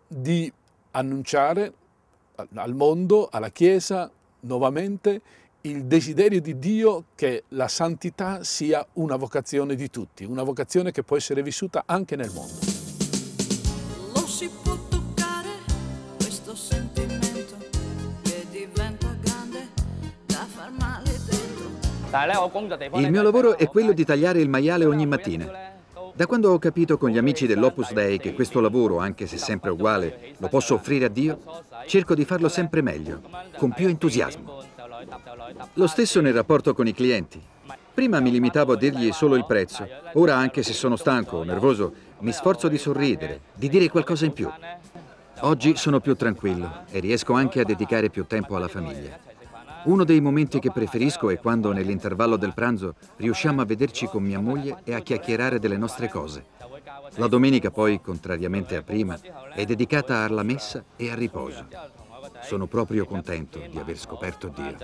di annunciare al mondo, alla Chiesa, nuovamente il desiderio di Dio che la santità sia una vocazione di tutti, una vocazione che può essere vissuta anche nel mondo. Lo si può toccare questo sentimento che diventa grande da far male dentro. Il mio lavoro è quello di tagliare il maiale ogni mattina. Da quando ho capito con gli amici dell'Opus Dei che questo lavoro, anche se sempre uguale, lo posso offrire a Dio, cerco di farlo sempre meglio, con più entusiasmo. Lo stesso nel rapporto con i clienti. Prima mi limitavo a dirgli solo il prezzo, ora anche se sono stanco o nervoso, mi sforzo di sorridere, di dire qualcosa in più. Oggi sono più tranquillo e riesco anche a dedicare più tempo alla famiglia. Uno dei momenti che preferisco è quando nell'intervallo del pranzo riusciamo a vederci con mia moglie e a chiacchierare delle nostre cose. La domenica poi, contrariamente a prima, è dedicata alla messa e al riposo. Sono proprio contento di aver scoperto Dio.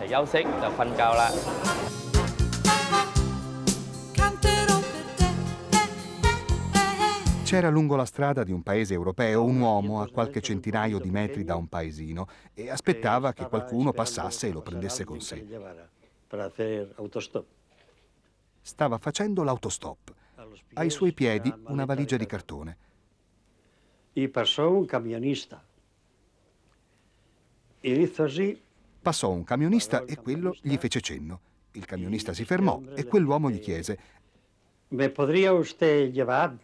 C'era lungo la strada di un paese europeo un uomo a qualche centinaio di metri da un paesino e aspettava che qualcuno passasse e lo prendesse con sé. Stava facendo l'autostop. Ai suoi piedi una valigia di cartone. Passò un camionista e quello gli fece cenno. Il camionista si fermò e quell'uomo gli chiese: ¿Me podría usted llevar?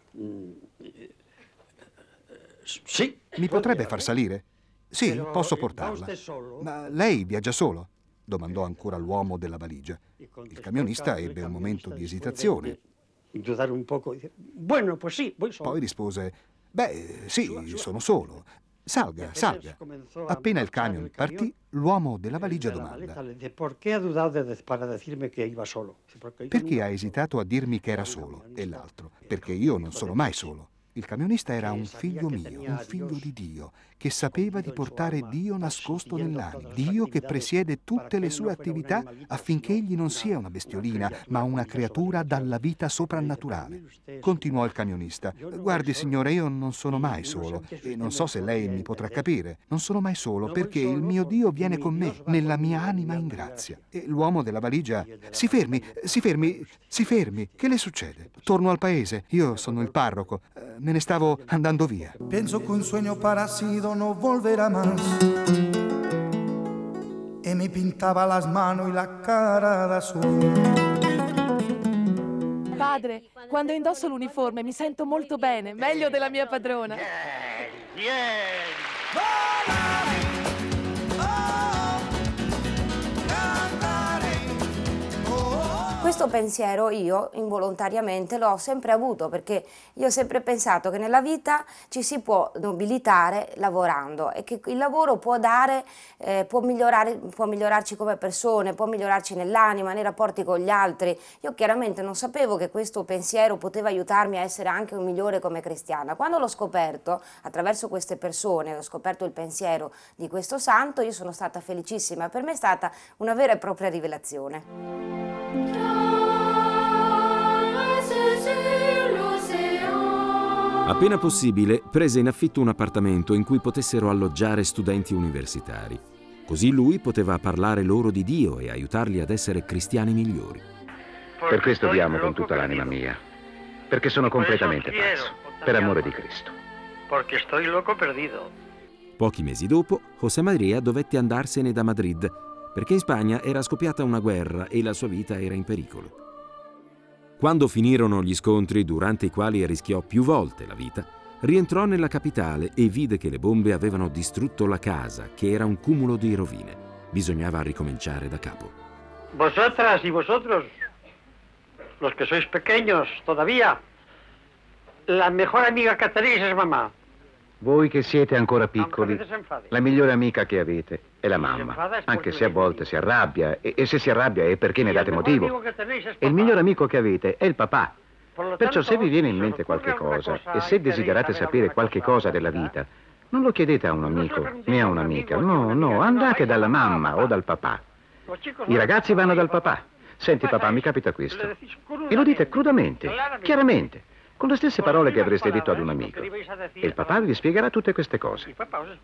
Sì. Mi potrebbe far salire? Sì, posso portarla. Ma lei viaggia solo? Domandò ancora l'uomo della valigia. Il camionista ebbe un momento di esitazione. Poi rispose: beh, sì, sono solo. Salga, salga. Appena il camion partì, l'uomo della valigia domanda: perché ha esitato a dirmi che era solo? E l'altro: perché io non sono mai solo. Il camionista era un figlio mio, un figlio di Dio, che sapeva di portare Dio nascosto nell'anima, Dio che presiede tutte le sue attività affinché egli non sia una bestiolina, ma una creatura dalla vita soprannaturale. Continuò il camionista: guardi signore, io non sono mai solo e non so se lei mi potrà capire. Non sono mai solo perché il mio Dio viene con me, nella mia anima in grazia. E l'uomo della valigia: si fermi, si fermi, si fermi, che le succede? Torno al paese, io sono il parroco. Me ne stavo andando via. Penso che un sueño parecido no volverá más. E mi pintaba las manos y la cara de azul. Padre, quando indosso l'uniforme mi sento molto bene, meglio della mia padrona. Questo pensiero io involontariamente l'ho sempre avuto, perché io ho sempre pensato che nella vita ci si può nobilitare lavorando e che il lavoro può dare, può migliorarci come persone, può migliorarci nell'anima, nei rapporti con gli altri. Io chiaramente non sapevo che questo pensiero poteva aiutarmi a essere anche un migliore come cristiana. Quando l'ho scoperto, attraverso queste persone, ho scoperto il pensiero di questo santo, io sono stata felicissima. Per me è stata una vera e propria rivelazione. Appena possibile, prese in affitto un appartamento in cui potessero alloggiare studenti universitari. Così lui poteva parlare loro di Dio e aiutarli ad essere cristiani migliori. Per questo vi amo con tutta l'anima mia, perché sono completamente pazzo, per amore di Cristo. Perché sto loco perdido. Pochi mesi dopo, José María dovette andarsene da Madrid, perché in Spagna era scoppiata una guerra e la sua vita era in pericolo. Quando finirono gli scontri, durante i quali rischiò più volte la vita, rientrò nella capitale e vide che le bombe avevano distrutto la casa, che era un cumulo di rovine. Bisognava ricominciare da capo. Vosotras y vosotros, los que sois pequeños todavía, la mejor amiga que tenéis es mamá. Voi che siete ancora piccoli, la migliore amica che avete è la mamma, anche se a volte si arrabbia, e se si arrabbia è perché ne date motivo. E il miglior amico che avete è il papà. Perciò se vi viene in mente qualche cosa, e se desiderate sapere qualche cosa della vita, non lo chiedete a un amico, né a un'amica, no, andate dalla mamma o dal papà. I ragazzi vanno dal papà. Senti papà, mi capita questo. E lo dite crudamente, chiaramente. con le stesse parole che avreste detto ad un amico. E il papà vi spiegherà tutte queste cose.